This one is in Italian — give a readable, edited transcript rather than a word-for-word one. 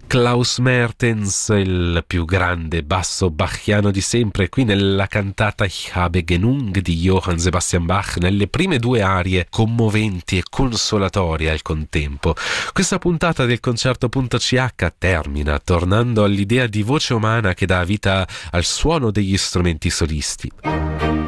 Klaus Mertens, il più grande basso bachiano di sempre, qui nella cantata Ich habe genug di Johann Sebastian Bach, nelle prime due arie commoventi e consolatorie al contempo. Questa puntata del concerto.ch termina tornando all'idea di voce umana che dà vita al suono degli strumenti solisti.